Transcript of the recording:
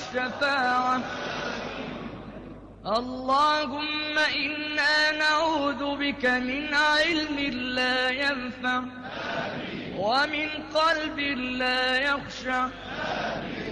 والشفاعة. اللهم إنا نعوذ بك من علم لا ينفع ومن قلب لا يخشع